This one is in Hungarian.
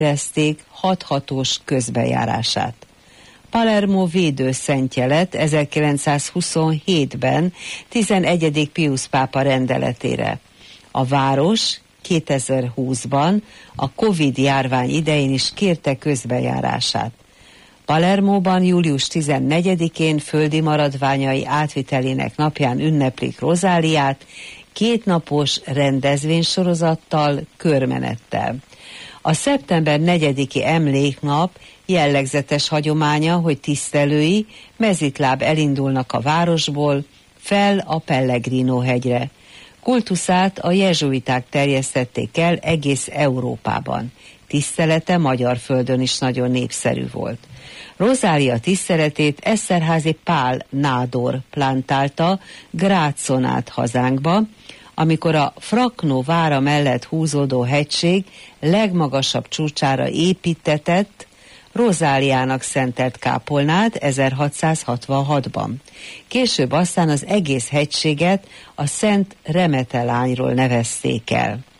érezték hathatós közbejárását. Palermo védőszentje lett 1927-ben 11. Piusz pápa rendeletére. A város 2020-ban a Covid-járvány idején is kérte közbejárását. Palermóban július 14-én földi maradványai átvitelének napján ünneplik Rozáliát, 2 napos rendezvénysorozattal, körmenettel. A szeptember 4-i emléknap jellegzetes hagyománya, hogy tisztelői mezitláb elindulnak a városból fel a Pellegrino hegyre. Kultuszát a jezsuiták terjesztették el egész Európában. Tisztelete magyar földön is nagyon népszerű volt. Rozália tiszteletét Eszterházy Pál nádor plantálta Gráczon át hazánkba, amikor a Frakno vára mellett húzódó hegység legmagasabb csúcsára építetett Rozáliának szentelt kápolnát 1666-ban. Később aztán az egész hegységet a Szent Remetelányról nevezték el.